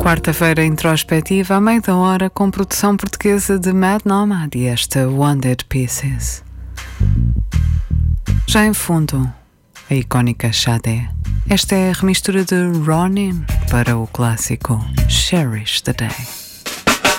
quarta-feira introspectiva, à meia da hora, com produção portuguesa de Mad Nomad e esta Wanted Pieces. Já em fundo, a icónica Sade. Esta é a remistura de Ronin para o clássico Cherish the Day.